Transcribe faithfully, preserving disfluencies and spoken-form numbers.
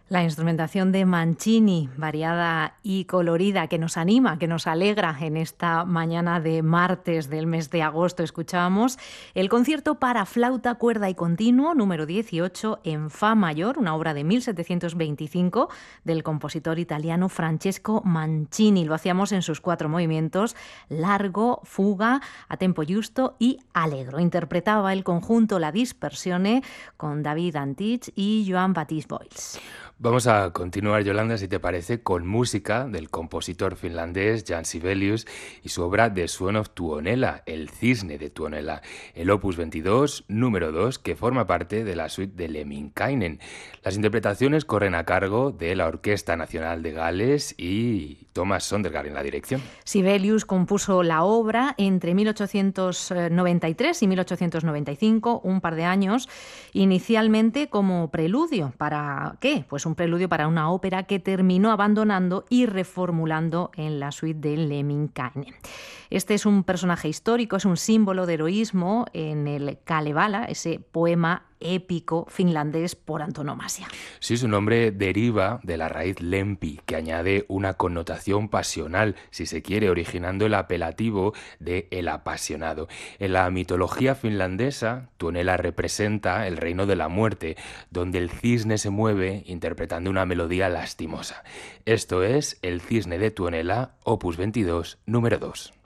La instrumentación de Mancini, variada y colorida, que nos anima, que nos alegra en esta mañana de martes del mes de agosto. Escuchábamos el concierto para flauta, cuerda y continuo número dieciocho en Fa mayor, una obra de mil setecientos veinticinco del compositor italiano Francesco Mancini. Lo hacíamos en sus cuatro movimientos: largo, fuga, a tempo giusto y allegro. Interpretaba el conjunto La Dispersione con David Antich y Joan Baptiste Boyles. Vamos a continuar, Yolanda, si te parece, con música del compositor finlandés Jan Sibelius y su obra The Swan of Tuonela, El cisne de Tuonela, el opus veintidós, número dos, que forma parte de la suite de Lemminkainen. Las interpretaciones corren a cargo de la Orquesta Nacional de Gales y Thomas Sondergaard en la dirección. Sibelius compuso la obra entre mil ochocientos noventa y tres y mil ochocientos noventa y cinco, un par de años, inicialmente como preludio. ¿Para qué? Pues un preludio para una ópera que terminó abandonando y reformulando en la suite de Lemminkainen. Este es un personaje histórico, es un símbolo de heroísmo en el Kalevala, ese poema épico finlandés por antonomasia. Sí, su nombre deriva de la raíz lempi, que añade una connotación pasional, si se quiere, originando el apelativo de el apasionado. En la mitología finlandesa, Tuonela representa el reino de la muerte, donde el cisne se mueve interpretando una melodía lastimosa. Esto es El cisne de Tuonela, opus veintidós, número dos.